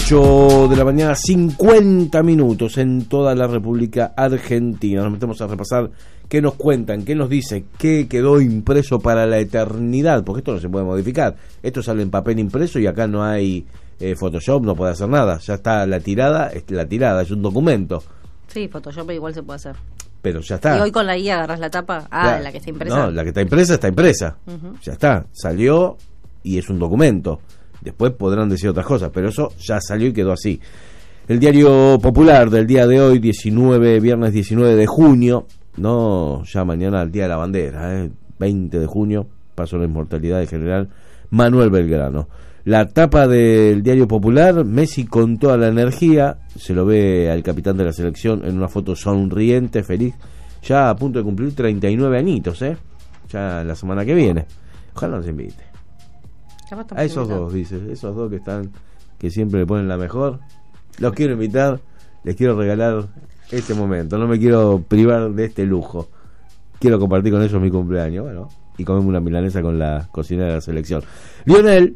8 de la mañana, 50 minutos en toda la República Argentina. Nos metemos a repasar qué nos cuentan, qué nos dice, qué quedó impreso para la eternidad, porque esto no se puede modificar. Esto sale en papel impreso y acá no hay Photoshop, no puede hacer nada. Ya está la tirada, es un documento. Sí, Photoshop igual se puede hacer. Pero ya está. Y hoy con la IA agarras la tapa. La que está impresa. No, la que está impresa está impresa. Ya está, salió y es un documento. Después podrán decir otras cosas, pero eso ya salió y quedó así. El Diario Popular del día de hoy, viernes 19 de junio, no, ya mañana el Día de la Bandera, 20 de junio, paso la inmortalidad del general Manuel Belgrano. La tapa del Diario Popular, Messi con toda la energía, se lo ve al capitán de la selección en una foto sonriente, feliz, ya a punto de cumplir 39 añitos, ya la semana que viene. Ojalá nos invite. A esos dos, dice, esos dos que siempre le ponen la mejor, los quiero invitar, les quiero regalar este momento, no me quiero privar de este lujo, quiero compartir con ellos mi cumpleaños, bueno, y comerme una milanesa con la cocinera de la selección. Lionel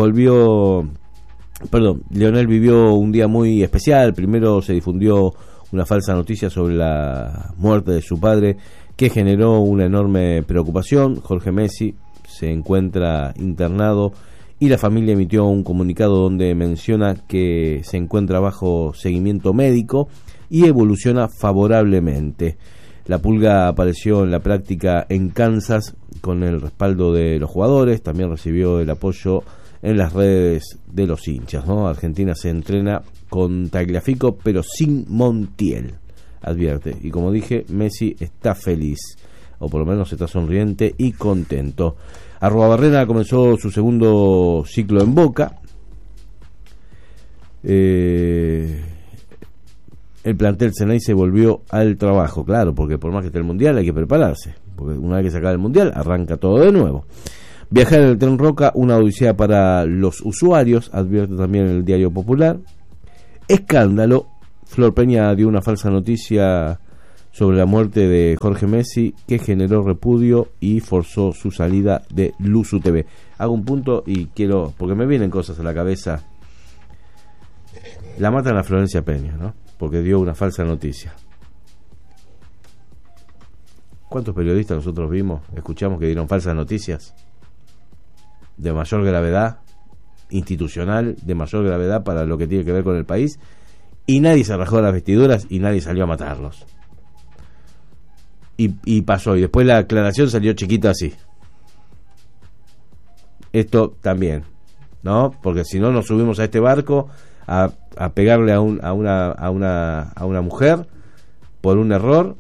vivió un día muy especial. Primero se difundió una falsa noticia sobre la muerte de su padre que generó una enorme preocupación. Jorge Messi se encuentra internado y la familia emitió un comunicado donde menciona que se encuentra bajo seguimiento médico y evoluciona favorablemente. La Pulga apareció en la práctica en Kansas con el respaldo de los jugadores, también recibió el apoyo en las redes de los hinchas, ¿no? Argentina se entrena con Tagliafico pero sin Montiel, advierte, y como dije, Messi está feliz, o por lo menos está sonriente y contento. Arruabarrena comenzó su segundo ciclo en Boca. El plantel Ceneice volvió al trabajo, claro, porque por más que esté el Mundial hay que prepararse, porque una vez que se acaba el Mundial arranca todo de nuevo. Viajar en el tren Roca, una odisea para los usuarios, advierte también el Diario Popular. Escándalo, Flor Peña dio una falsa noticia sobre la muerte de Jorge Messi que generó repudio y forzó su salida de Luzu TV. Hago un punto y quiero, porque me vienen cosas a la cabeza. La matan a Florencia Peña, ¿no? Porque dio una falsa noticia. ¿Cuántos periodistas nosotros escuchamos que dieron falsas noticias? De mayor gravedad institucional, de mayor gravedad para lo que tiene que ver con el país, y nadie se rajó las vestiduras y nadie salió a matarlos. Y pasó, y después la aclaración salió chiquita así. Esto también, ¿no? Porque si no nos subimos a este barco a pegarle a una mujer por un error,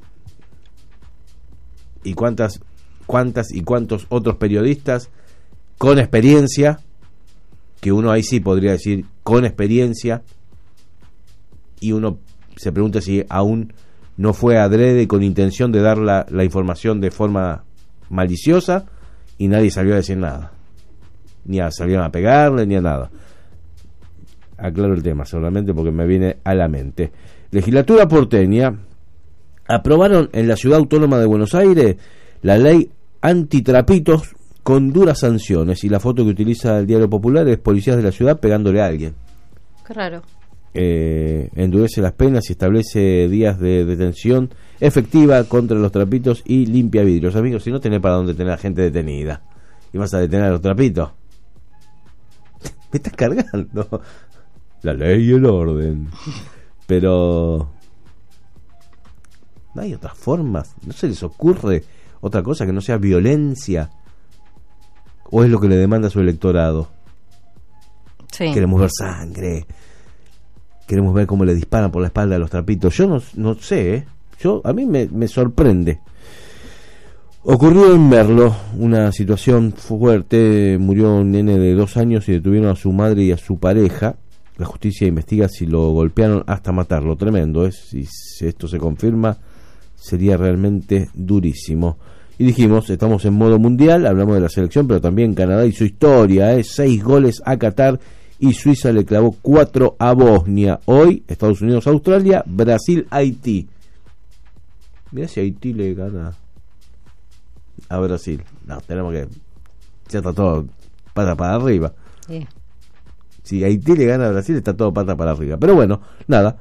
y cuántas y cuántos otros periodistas con experiencia, que uno ahí sí podría decir con experiencia, y uno se pregunta si aún no fue adrede con intención de dar la información de forma maliciosa, y nadie salió a decir nada, ni salieron a pegarle ni a nada. Aclaro el tema solamente porque me viene a la mente. Legislatura porteña aprobaron en la Ciudad Autónoma de Buenos Aires la ley antitrapitos con duras sanciones, y la foto que utiliza el Diario Popular es policías de la ciudad pegándole a alguien. Qué raro. Endurece las penas y establece días de detención efectiva contra los trapitos y limpia vidrios. Amigos, si no tenés para dónde tener a gente detenida y vas a detener a los trapitos, me estás cargando. La ley y el orden. Pero no hay otras formas, no se les ocurre otra cosa que no sea violencia, o es lo que le demanda su electorado. Sí. Queremos ver sangre, queremos ver cómo le disparan por la espalda a los trapitos. Yo no sé, a mí me sorprende. Ocurrió en Merlo una situación fuerte. Murió un nene de 2 años y detuvieron a su madre y a su pareja. La justicia investiga si lo golpearon hasta matarlo. Tremendo, si esto se confirma sería realmente durísimo. Y dijimos, estamos en modo mundial, hablamos de la selección, pero también Canadá y su historia, 6 goles a Qatar y Suiza le clavó 4 a Bosnia. Hoy Estados Unidos, Australia, Brasil, Haití. Mirá si Haití le gana a Brasil. No, tenemos que, ya está todo para arriba. Sí. Si Haití le gana a Brasil, está todo pata para arriba. Pero bueno, nada.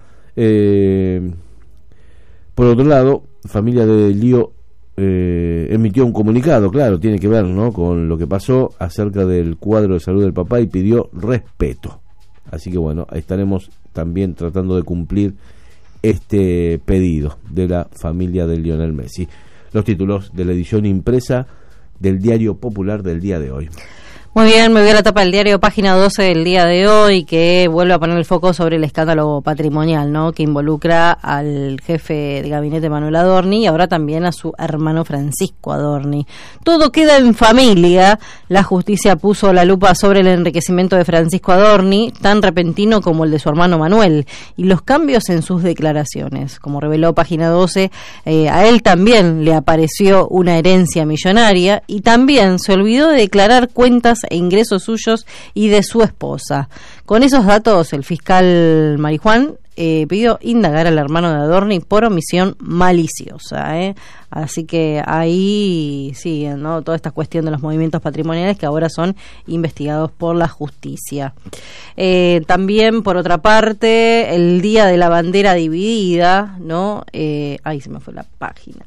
Por otro lado, familia de Lío emitió un comunicado, claro, tiene que ver, ¿no?, con lo que pasó acerca del cuadro de salud del papá y pidió respeto. Así que bueno, ahí estaremos también tratando de cumplir este pedido de la familia de Lionel Messi. Los títulos de la edición impresa del Diario Popular del día de hoy. Muy bien, me voy a la tapa del diario Página 12 del día de hoy, que vuelve a poner el foco sobre el escándalo patrimonial, ¿no?, que involucra al jefe de gabinete Manuel Adorni y ahora también a su hermano Francisco Adorni. Todo queda en familia. La justicia puso la lupa sobre el enriquecimiento de Francisco Adorni, tan repentino como el de su hermano Manuel, y los cambios en sus declaraciones. Como reveló Página 12, a él también le apareció una herencia millonaria y también se olvidó de declarar cuentas e ingresos suyos y de su esposa. Con esos datos, el fiscal Marijuán pidió indagar al hermano de Adorni por omisión maliciosa. Así que ahí sigue, ¿no?, toda esta cuestión de los movimientos patrimoniales que ahora son investigados por la justicia. También, por otra parte, el Día de la Bandera Dividida, ¿no? Ahí se me fue la página.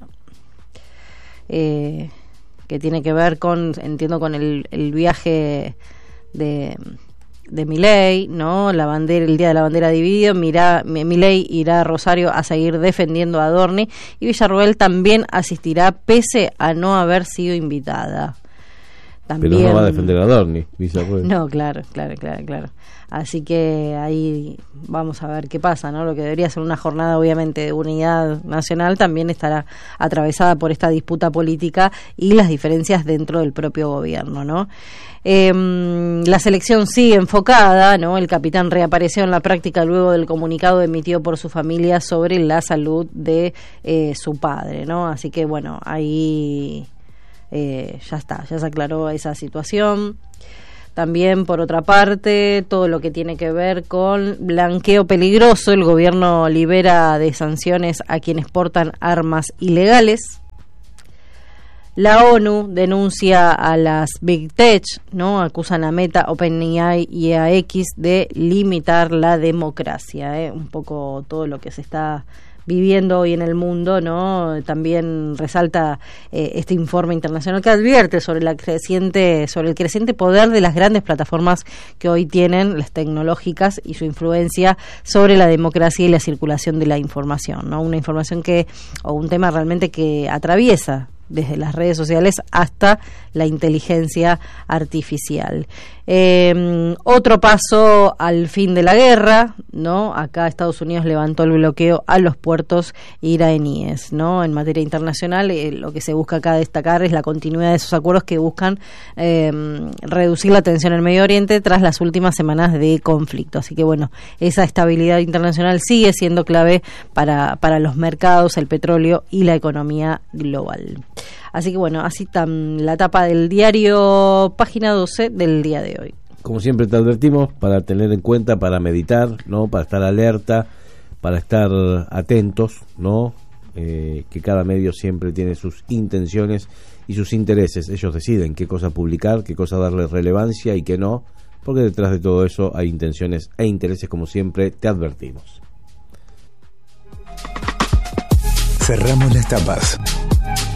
Que tiene que ver con, entiendo, con el viaje de Milei, ¿no? La bandera, el Día de la Bandera Dividido. Milei irá a Rosario a seguir defendiendo a Adorni y Villarroel también asistirá pese a no haber sido invitada. También, pero no va a defender a Adorni, Villarroel. No, claro. Así que ahí vamos a ver qué pasa, ¿no? Lo que debería ser una jornada, obviamente, de unidad nacional también estará atravesada por esta disputa política y las diferencias dentro del propio gobierno, ¿no? La selección sigue enfocada, ¿no? El capitán reapareció en la práctica luego del comunicado emitido por su familia sobre la salud de su padre, ¿no? Así que, bueno, ahí ya se aclaró esa situación. También, por otra parte, todo lo que tiene que ver con blanqueo peligroso. El gobierno libera de sanciones a quienes portan armas ilegales. La ONU denuncia a las Big Tech, ¿no? Acusan a Meta, OpenAI y a X de limitar la democracia. Un poco todo lo que se está viviendo hoy en el mundo, ¿no? También resalta este informe internacional que advierte sobre el creciente poder de las grandes plataformas que hoy tienen, las tecnológicas, y su influencia sobre la democracia y la circulación de la información, ¿no? Una información o un tema realmente que atraviesa desde las redes sociales hasta la inteligencia artificial. Otro paso al fin de la guerra, ¿no? Acá Estados Unidos levantó el bloqueo a los puertos iraníes, ¿no? En materia internacional, lo que se busca acá destacar es la continuidad de esos acuerdos que buscan reducir la tensión en el Medio Oriente tras las últimas semanas de conflicto. Así que, bueno, esa estabilidad internacional sigue siendo clave para los mercados, el petróleo y la economía global. Así que, bueno, así la tapa del diario Página 12 del día de hoy. Como siempre te advertimos, para tener en cuenta, para meditar, ¿no? Para estar alerta, para estar atentos, ¿no? Que cada medio siempre tiene sus intenciones y sus intereses. Ellos deciden qué cosa publicar, qué cosa darle relevancia y qué no, porque detrás de todo eso hay intenciones e intereses, como siempre te advertimos. Cerramos las tapas.